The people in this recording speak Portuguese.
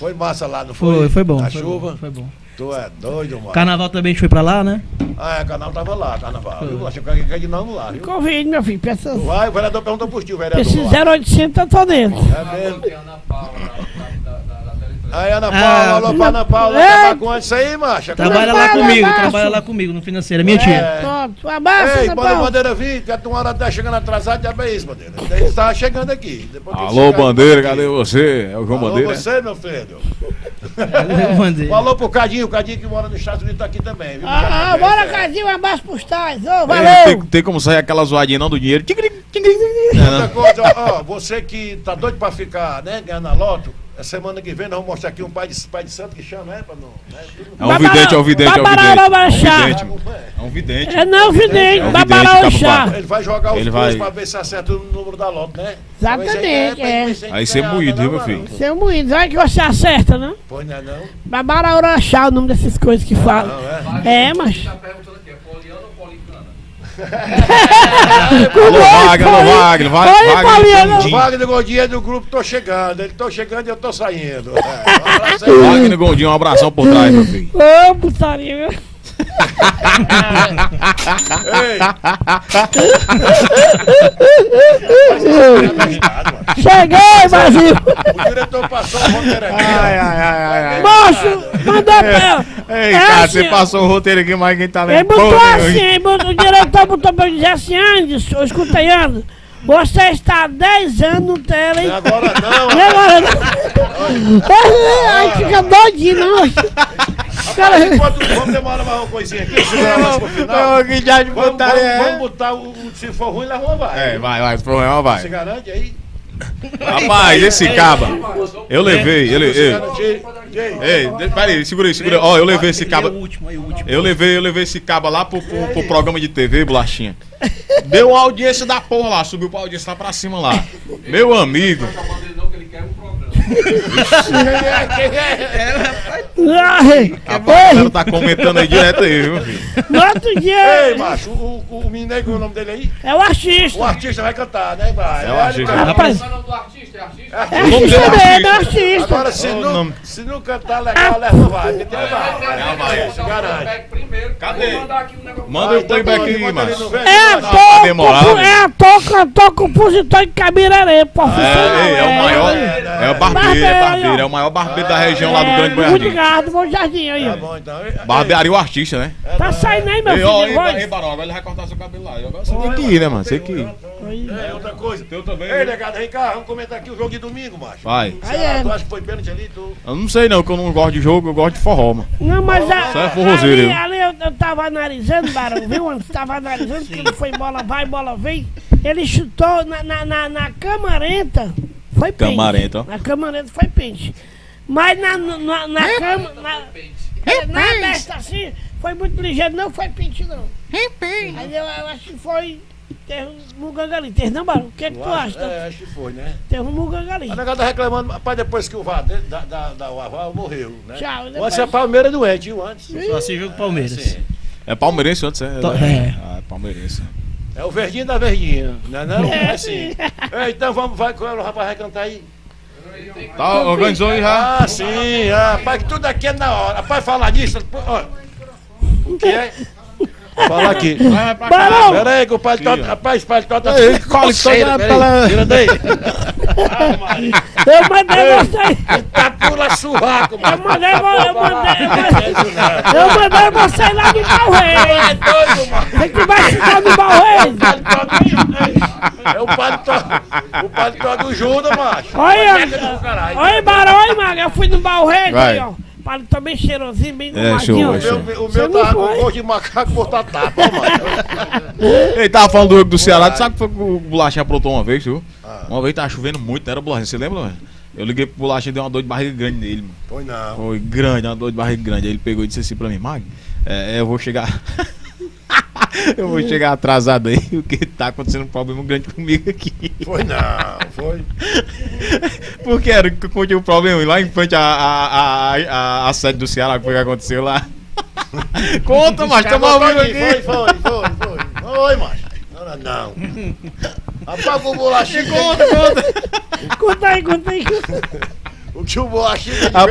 Foi massa lá, não foi? Foi bom. Na foi chuva? Bom, foi bom. Tu é doido, mano. Carnaval também a gente foi pra lá, né? Ah, é, o canal tava lá, carnaval. Eu acho que eu quero de novo lá, viu? Convide, meu filho. Tu vai, o vereador perguntou pro tio, o vereador. Esse 0800 eu tô dentro. É mesmo. Aí, Ana Paula, alô pra Ana Paula, É. acabar com isso aí, macho. Trabalha lá comigo no financeiro, é minha tia. Pronto, um abraço, Ei, Ana manda Paula. Bandeira vir, que a tua hora tá chegando atrasado, já é isso, Bandeira. Ele tava chegando aqui. Depois que Alô, chegar, Bandeira, aqui. cadê você? É o João Alô, Bandeira? você, meu filho. Mandei. Falou pro Cadinho, o Cadinho que mora nos Estados Unidos tá aqui também, viu? Bora, É. Cadinho, um abraço pros tais. Ô, Ei, valeu. tem como sair aquela zoadinha não do dinheiro? Outra coisa, ó, você que tá doido pra ficar, né, ganhando a loto, a semana que vem nós vamos mostrar aqui um pai de santo que chama, pra não... Né, É um vidente, é um vidente, é um vidente. É um vidente. É não, vidente, É um Babará vidente, chá. Cabo ele vai jogar os Ele dois vai- pra ver se acerta o número da loto, né? Exatamente, é. Aí você é moído, viu, meu filho? Seu moído, vai que você acerta, né? Pois não é não? Babará chá, o nome dessas coisas que falam. Não, é? É, mas... Tá perguntando aqui, é poliana ou policana? Alô, Wagner, Pauliano. O Wagner Gondinha do grupo Tô Chegando. Ele tô chegando e eu tô saindo. É, um abraço aí. Wagner Gondinho, um abração por trás, meu filho. Ô, putaria, viu? Ei, Cheguei, Brasil! o diretor passou o roteiro aqui. ai. Moço, mandou pra ela. Ei, É cara, assim, você passou o roteiro aqui, mas quem tá Ele lendo botou porra assim, nenhuma. o diretor botou pra eu dizer assim, Anderson, escuta aí, Anderson, você está há 10 anos no tela, hein? Não é agora não. E agora não? Aí fica doidinho, não. Cara, Vamos demorar mais uma coisinha aqui. Segurar mais pro final. Ô, que já de Vamos putaria. botar se for ruim, leva uma vai. É, vai, se for ruim, Você vai. garante aí? Rapaz, esse caba, eu levei, Você garante? Jay. ei, peraí, segura aí, ó, eu levei esse caba, Aí o último. eu levei esse caba lá pro programa de TV, bolachinha. Deu uma audiência da porra lá, subiu pra audiência lá pra cima lá. Meu amigo. Não tá dele não, que ele quer um programa. ai, Rapaz, o cara tá comentando aí direto aí, viu, filho? no outro dia Ei, macho, o menino aí, qual é o nome dele aí? é o O artista. artista vai cantar, né? Vai. É o artista. Rapaz, Qual é o nome do artista? É artista? é O nome dele é artista mesmo, é artista. artista. Agora, se não cantar legal, leva não vai. Porque tem vai. Se garante. Primeiro. Cadê? Vou mandar aqui um negócio. Manda o playback aí, Enquanto ele não macho. vem, É ele vai. ator, demorado. é ator, cantor, compositor de Cabiraré, profissional. É o maior, é o barbeiro, é o maior barbeiro da região lá do Grande Muito Boiardim. obrigado, bom jardim aí, Tá ó. bom, então. Barbearia o artista, né? Tá saindo aí, meu Ei, ó, filho, ei, voz. Barão, agora ele vai cortar seu cabelo lá. Agora você tem que ir, né, mano? Você tem que ir. É outra coisa. Eu também. Ei, negado, vem cá, vamos comentar aqui o jogo de domingo, macho. Vai. Aí é. Tu acha que foi pênalti ali? Tu... Eu não sei não, que eu não gosto de jogo, eu gosto de forró, mano. Não, mas Isso é forrozeiro, viu? ali eu tava analisando, Barão, viu? Antes tava analisando que ele foi bola vai, bola vem. Ele chutou na camarenta, foi pente. Camarenta, ó. Na camarenta foi pente. Mas na cama, na aberta assim, foi muito ligeiro, não foi pente não. Aí eu acho que foi, teve um muganga ali, teve não, Barão? O que tu acha? É, acho que foi, né? Teve um muganga ali. A negada reclamando, rapaz, depois que o VAR o VAR morreu, né? Tchau, Antes depois- a Palmeiras doente, viu? Antes. Só assim jogo do Palmeiras. Sim. É palmeirense antes, é? É. Ah, é palmeirense. É o verdinho da verdinha, né? Não? É, É assim. Ei, então vamos, vai com ela, o rapaz vai cantar aí. Tá, organizou aí já? Ah, sim, rapaz, que tudo aqui é na hora. Rapaz, falar disso, ó. O que é? Fala aqui. Barão! Pera aí, que o paletó, rapaz, o paletó tá Ei, coceira, pela- tira daí. Ah, Maria. Eu mandei você. Tá pula surraco, Eu mano. mandei É você lá no Balreis. doido, mano. Você que vai ficar no Balreis. É o paletó do Judas, macho. Olha, do caralho. olha, Barão, olha, Maga. Eu fui no Balreis, Vai. aí, ó. Paletó bem cheirosinho, bem É, arrumadinho. show, ó. show. O Você meu não tava com foi? gosto de macaco botar tapa, ó, mano. Ele tava falando do jogo do Ceará, tu sabe o que foi que o Bolachinha aprontou uma vez, viu? Uma vez tava chovendo muito, não era Bolachinha, você lembra, mano? Eu liguei pro Bolachinha e deu uma dor de barriga grande nele, mano. Foi não. Foi grande, uma dor de barriga grande. Aí ele pegou e disse assim pra mim, Mag, eu vou chegar. Eu vou chegar atrasado aí, porque tá acontecendo um problema grande comigo aqui. Foi não, foi. Porque era que eu contei o problema lá em frente à sede do Ceará, que foi que aconteceu lá. Conta, macho, tamo ao vivo aqui. Foi, macho. Não. Apaga o bolachinho. Conta. Conta aí, conta aí. O que o bolachinho